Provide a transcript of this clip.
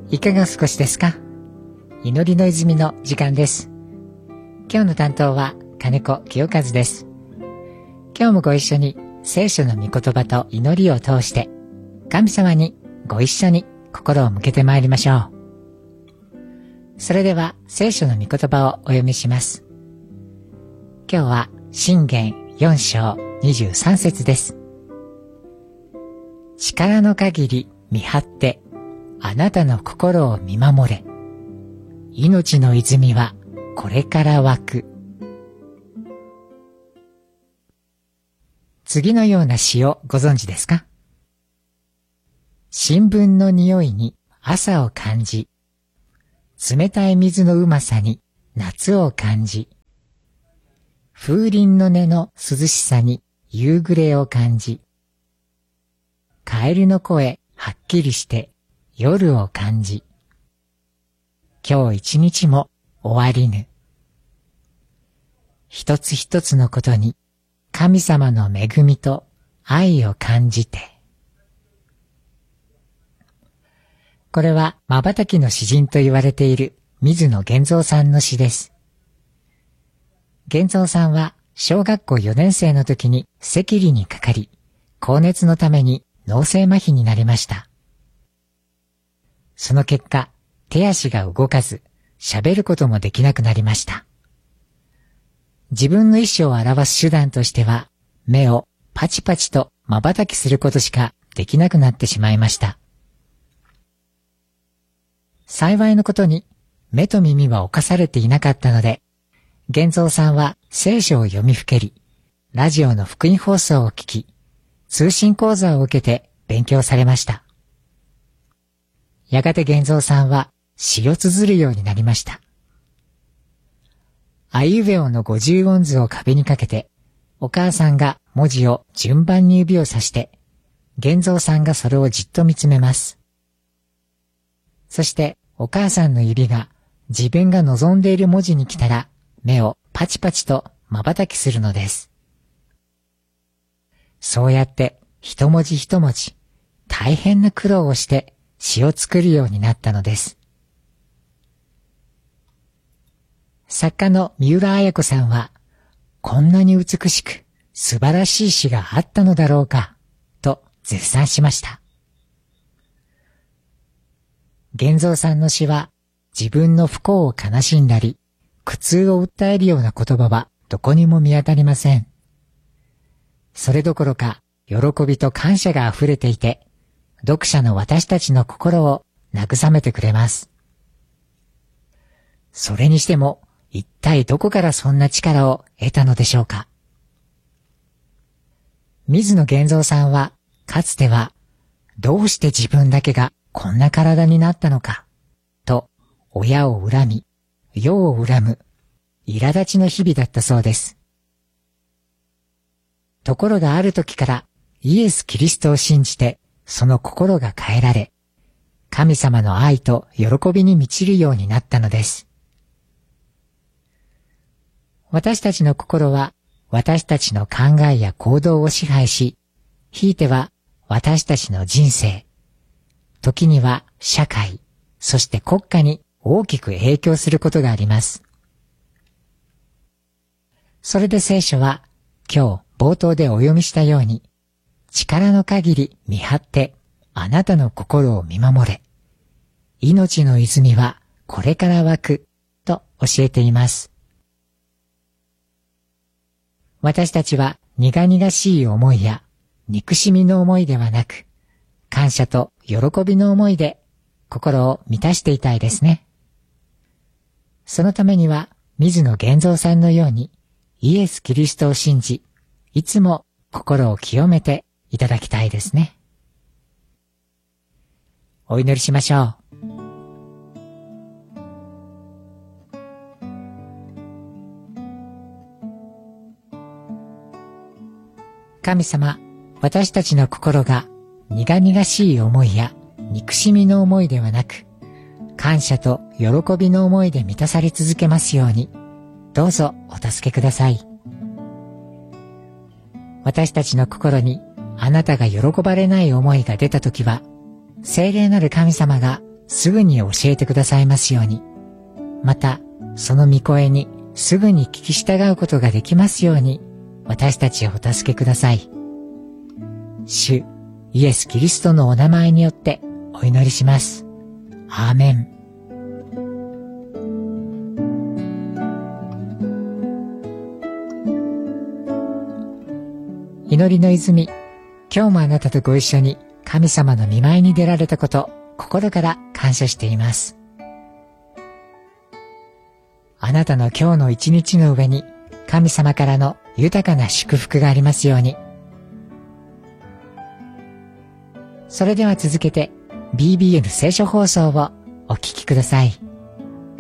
いかがお過ごしですか？祈りの泉の時間です。今日の担当は金子清和です。今日もご一緒に聖書の御言葉と祈りを通して神様にご一緒に心を向けてまいりましょう。それでは聖書の御言葉をお読みします。今日は箴言4章23節です。力の限り見張ってあなたの心を見守れ。命の泉はこれから湧く。次のような詩をご存知ですか？新聞の匂いに朝を感じ、冷たい水のうまさに夏を感じ、風鈴の音の涼しさに夕暮れを感じ、カエルの声はっきりして夜を感じ、今日一日も終わりぬ。一つ一つのことに神様の恵みと愛を感じて。これは瞬きの詩人と言われている水野源三さんの詩です。源三さんは小学校4年生の時に赤痢にかかり、高熱のために脳性麻痺になりました。その結果、手足が動かず、喋ることもできなくなりました。自分の意思を表す手段としては、目をパチパチと瞬きすることしかできなくなってしまいました。幸いのことに、目と耳は侵されていなかったので、源三さんは聖書を読みふけり、ラジオの福音放送を聞き、通信講座を受けて勉強されました。やがて源三さんは詩を綴るようになりました。あいうえおの50音図を壁にかけて、お母さんが文字を順番に指をさして、源三さんがそれをじっと見つめます。そしてお母さんの指が自分が望んでいる文字に来たら、目をパチパチと瞬きするのです。そうやって一文字一文字、大変な苦労をして詩を作るようになったのです。作家の三浦綾子さんは、こんなに美しく素晴らしい詩があったのだろうか、と絶賛しました。源三さんの詩は、自分の不幸を悲しんだり、苦痛を訴えるような言葉はどこにも見当たりません。それどころか、喜びと感謝があふれていて、読者の私たちの心を慰めてくれます。それにしても、一体どこからそんな力を得たのでしょうか。水野源三さんは、かつては、どうして自分だけがこんな体になったのか、と、親を恨み、世を恨む、苛立ちの日々だったそうです。ところがある時からイエス・キリストを信じてその心が変えられ、神様の愛と喜びに満ちるようになったのです。私たちの心は私たちの考えや行動を支配し、ひいては私たちの人生、時には社会、そして国家に大きく影響することがあります。それで聖書は今日冒頭でお読みしたように、力の限り見張ってあなたの心を見守れ。命の泉はこれから湧くと教えています。私たちは苦々しい思いや憎しみの思いではなく、感謝と喜びの思いで心を満たしていたいですね。そのためには水野源三さんのようにイエス・キリストを信じ、いつも心を清めていただきたいですね。お祈りしましょう。神様、私たちの心が苦々しい思いや憎しみの思いではなく、感謝と喜びの思いで満たされ続けますように、どうぞお助けください。私たちの心にあなたが喜ばれない思いが出たときは、聖霊なる神様がすぐに教えてくださいますように。また、その御声にすぐに聞き従うことができますように、私たちをお助けください。主イエス・キリストのお名前によってお祈りします。アーメン。祈りの泉、今日もあなたとご一緒に神様の御前に出られたこと、心から感謝しています。あなたの今日の一日の上に神様からの豊かな祝福がありますように。それでは続けて BBN 聖書放送をお聞きください。